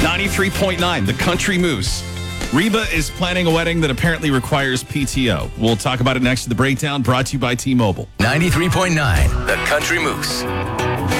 93.9, The Country Moose. Reba is planning a wedding that apparently requires PTO. We'll talk about it next to the breakdown, brought to you by T-Mobile. 93.9, The Country Moose.